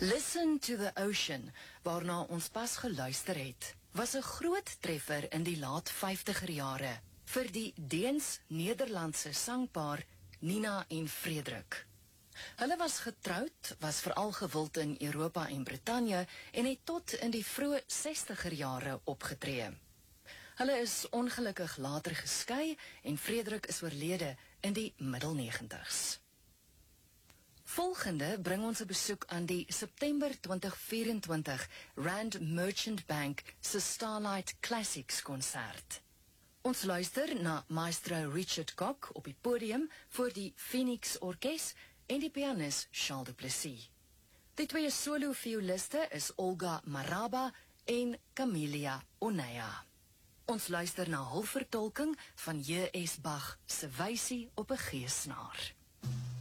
Listen to the Ocean, waarna ons pas geluister het, was 'n groot treffer in die laat 50er jare vir die Deens-Nederlandse sangpaar Nina en Frederik. Hulle was getroud, was veral gewild in Europa en Brittanje en het tot in die vroeë 60er jare opgetree. Hulle is ongelukkig later geskei en Frederik is oorlede in die middel 90's. Volgende bring ons 'n besoek aan die September 2024 Rand Merchant Bank se Starlight Classics konsert. Ons luister na maestro Richard Kok op die podium voor die Phoenix Orkes en die pianis Charles du Plessis. Die twee solo-violiste is Olga Maraba en Camelia Oneya. Ons luister na hul vertolking van J.S. Bach se wysie op 'n G-snaar.